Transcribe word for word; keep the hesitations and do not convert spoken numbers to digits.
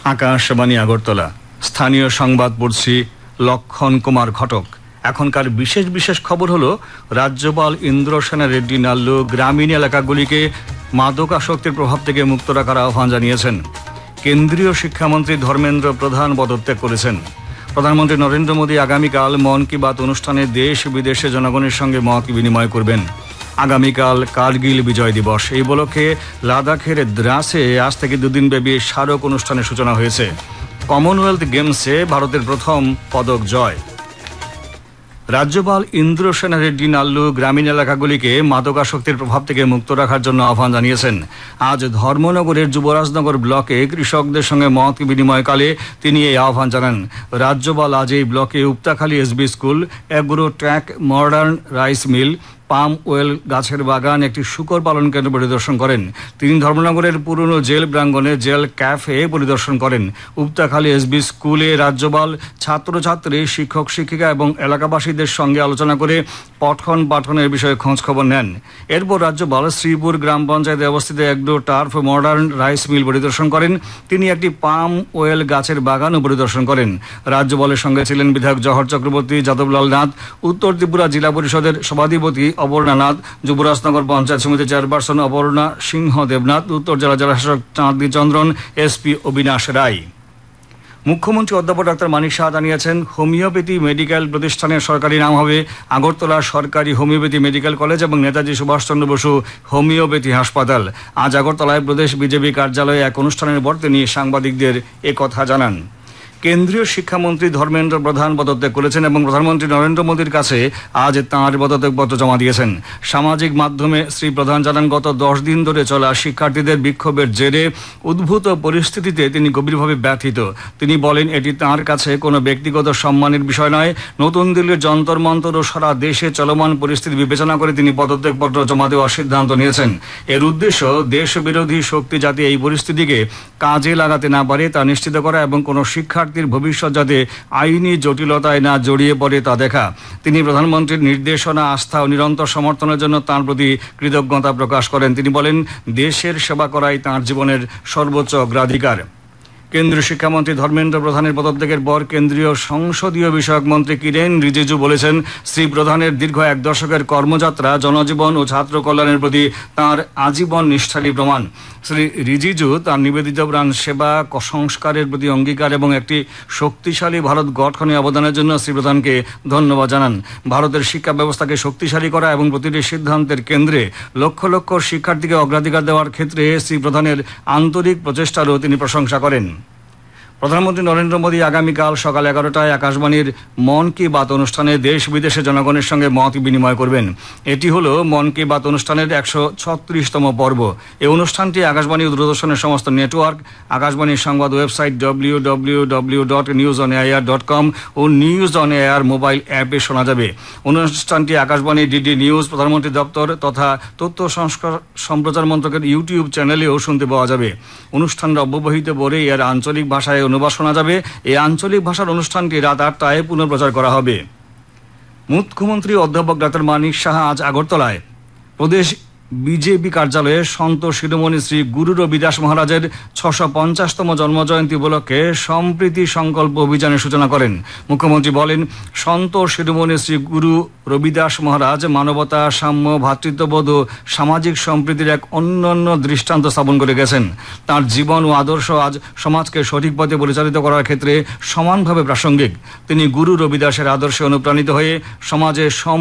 আকাশবাণী আগরতলা। স্থানীয় সংবাদ পড়ছি লক্ষণ কুমার ঘটক। এখনকার বিশেষ বিশেষ খবর হলো, রাজ্যপাল ইন্দ্রসেনা রেড্ডি নাল্লু গ্রামীণ এলাকাগুলিকে মাদকাসক্তির প্রভাব থেকে মুক্ত রাখার আহ্বান জানিয়েছেন। কেন্দ্রীয় শিক্ষামন্ত্রী ধর্মেন্দ্র প্রধান পদত্যাগ করেছেন। প্রধানমন্ত্রী নরেন্দ্র মোদী আগামীকাল মন কি বাত অনুষ্ঠানে দেশ বিদেশে জনগণের সঙ্গে মত বিনিময় করবেন। আগামীকাল কার্গিল বিজয় দিবস। এই উপলক্ষে লাদাখের দ্রাসে আজ থেকে দুদিন ব্যাপী স্মারক অনুষ্ঠানের সূচনা হয়েছে। কমনওয়েলথ গেমসে ভারতের প্রথম পদক জয়। রাজ্যপাল ইন্দ্রসেনা রেড্ডি নাল্লু গ্রামীণ এলাকাগুলিকে মাদকাসক্তির প্রভাব থেকে মুক্ত রাখার জন্য আহ্বান জানিয়েছেন। আজ ধর্মনগরের যুবরাজনগর ব্লকে কৃষকদের সঙ্গে মত বিনিময়কালে তিনি এই আহ্বান জানান। রাজ্যপাল আজ এই ব্লকে Upatakhali SB school, agro track, modern rice mill, পাম ওয়েল গাছের বাগান, একটি শূকর পালন কেন্দ্র পরিদর্শন করেন। তিনি ধর্মনগরের পুরনো জেল প্রাঙ্গণে জেল ক্যাফে পরিদর্শন করেন। উপতাখালী এসবি স্কুলে রাজ্যপাল ছাত্রছাত্রী, শিক্ষক শিক্ষিকা এবং এলাকাবাসীদের সঙ্গে আলোচনা করে পঠন পাঠনের বিষয়ে খোঁজ খবর নেন। এরপর রাজ্যপাল শ্রীপুর গ্রাম পঞ্চায়েতে অবস্থিত agro turf, modern rice mill পরিদর্শন করেন। তিনি একটি পাম ওয়েল গাছের বাগানও পরিদর্শন করেন। রাজ্যপালের সঙ্গে ছিলেন বিধায়ক জহর চক্রবর্তী, যাদবলাল নাথ, উত্তর ত্রিপুরা জেলা পরিষদের সভাধিপতি অপর্ণা নাথ, যুবরাজনগর পঞ্চায়েত সমিতির চেয়ারপারসন অপর্ণা সিংহ দেবনাথ, উত্তর জেলা জেলাশাসক চাঁদনী চন্দ্রন, এসপি অবিনাশ রায়। মুখ্যমন্ত্রী অধ্যাপক ডাক্তার মানিক সাহা জানিয়েছেন, হোমিওপ্যাথি মেডিকেল প্রতিষ্ঠানের সরকারি নাম হবে আগরতলা সরকারি হোমিওপ্যাথি মেডিকেল কলেজ এবং নেতাজি সুভাষচন্দ্র বসু হোমিওপ্যাথি হাসপাতাল। আজ আগরতলায় প্রদেশ বিজেপি কার্যালয়ে এক অনুষ্ঠানের পর তিনি সাংবাদিকদের এ কথা জানান। কেন্দ্রীয় শিক্ষামন্ত্রী ধর্মেন্দ্র প্রধান পদত্যাগ করেছেন এবং প্রধানমন্ত্রী নরেন্দ্র মোদীর কাছে আজ তাঁর পদত্যাগপত্র জমা দিয়েছেন। সামাজিক মাধ্যমে শ্রী প্রধান জানান, গত দশ দিন ধরে চলা শিক্ষার্থীদের বিক্ষোভের জেরে উদ্ভূত পরিস্থিতিতে তিনি গভীরভাবে ব্যথিত। তিনি বলেন, এটি তাঁর কাছে কোনো ব্যক্তিগত সম্মানের বিষয় নয়। নতুন দিল্লির যন্তর মন্তর ও সারা দেশে চলমান পরিস্থিতি বিবেচনা করে তিনি পদত্যাগপত্র জমা দেওয়ার সিদ্ধান্ত নিয়েছেন। এর উদ্দেশ্য দেশ বিরোধী শক্তি যাতে এই পরিস্থিতিকে কাজে লাগাতে না পারে তা নিশ্চিত করা এবং কোনো শিক্ষার্থী ভবিষ্যৎ যাতে আইনি জটিলতায় না জড়িয়ে পড়ে তা দেখা। তিনি প্রধানমন্ত্রীর নির্দেশনা, আস্থা ও নিরন্তর সমর্থনের জন্য তাঁর প্রতি কৃতজ্ঞতা প্রকাশ করেন। তিনি বলেন, দেশের সেবা করাই তাঁর জীবনের সর্বোচ্চ অগ্রাধিকার। কেন্দ্রীয় শিক্ষামন্ত্রী ধর্মেন্দ্র প্রধানের পদত্যাগের পর কেন্দ্রীয় সংসদীয় বিষয়ক মন্ত্রী কিরেন রিজিজু বলেছেন, শ্রী প্রধানের দীর্ঘ এক দশকের কর্মযাত্রা জনজীবন ও ছাত্র কল্যাণের প্রতি তাঁর আজীবন নিষ্ঠারই প্রমাণ। শ্রী রিজিজু তাঁর নিবেদিত প্রাণ সেবা, সংস্কারের প্রতি অঙ্গীকার এবং একটি শক্তিশালী ভারত গঠনে অবদানের জন্য শ্রী প্রধানকে ধন্যবাদ জানান। ভারতের শিক্ষা ব্যবস্থাকে শক্তিশালী করা এবং প্রতিটি সিদ্ধান্তের কেন্দ্রে লক্ষ লক্ষ শিক্ষার্থীকে অগ্রাধিকার দেওয়ার ক্ষেত্রে শ্রী প্রধানের আন্তরিক প্রচেষ্টারও তিনি প্রশংসা করেন। প্রধানমন্ত্রী নরেন্দ্র মোদী আগামীকাল সকাল এগারোটায় আকাশবাণীর মন কি বাত অনুষ্ঠানে দেশ বিদেশে জনগণের সঙ্গে মত বিনিময় করবেন। এটি হল মন কি বাত অনুষ্ঠানের একশো ছত্রিশতম পর্ব। এই অনুষ্ঠানটি আকাশবাণী ও দূরদর্শনের সমস্ত নেটওয়ার্ক, আকাশবাণীর সংবাদ website W W W dot news on AIR dot com O news on AIR mobile অ্যাপে শোনা যাবে। অনুষ্ঠানটি আকাশবাণী, ডিডি নিউজ, প্রধানমন্ত্রী দপ্তর তথা তথ্য সংস্কার সম্প্রচার মন্ত্রকের ইউটিউব চ্যানেলেও শুনতে পাওয়া যাবে। অনুষ্ঠানটা অব্যবহিত পরে এর আঞ্চলিক ভাষায় অনুবাদ শোনা যাবে। এই আঞ্চলিক ভাষার অনুষ্ঠানটি রাত আটটায় পুনঃপ্রচার করা হবে। মুখ্যমন্ত্রী অধ্যাপক ডাক্তার মানিক সাহা আজ আগরতলায় প্রদেশ বিজেপি কার্যালয়ে সন্ত শিরোমণি শ্রী গুরু রবিদাস মহারাজের ছশো পঞ্চাশতম জন্মজয়ন্তী উপলক্ষে সম্প্রীতি সংকল্প অভিযানের সূচনা করেন। মুখ্যমন্ত্রী বলেন, সন্ত শিরোমণি শ্রী গুরু রবিদাস মহারাজ মানবতা, সাম্য, ভ্রাতৃত্ববোধ ও সামাজিক সম্প্রীতির এক অনন্য দৃষ্টান্ত স্থাপন করে গেছেন। তাঁর জীবন ও আদর্শ আজ সমাজকে সঠিক পথে পরিচালিত করার ক্ষেত্রে সমানভাবে প্রাসঙ্গিক। তিনি গুরু রবিদাসের আদর্শে অনুপ্রাণিত হয়ে সমাজে